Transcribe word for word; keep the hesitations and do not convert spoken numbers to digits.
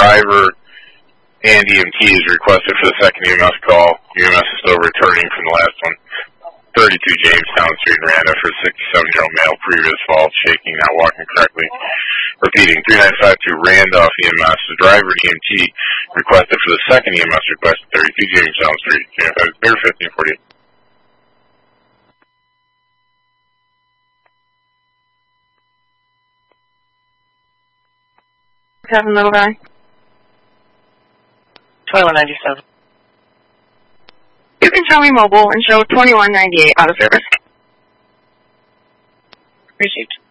driver and E M T is requested for the second E M S call. E M S is still returning from the last one. thirty-two Jamestown Street, Miranda, for a sixty-seven-year-old male, previous fault, shaking, not walking correctly. Repeating, three nine five two Randolph E M S, the driver and E M T requested for the second E M S request, thirty-two Jamestown Street, clear fifteen forty-eight. Seven little guy. twenty-one ninety-seven. You can show me mobile and show twenty-one ninety-eight out of service. Received.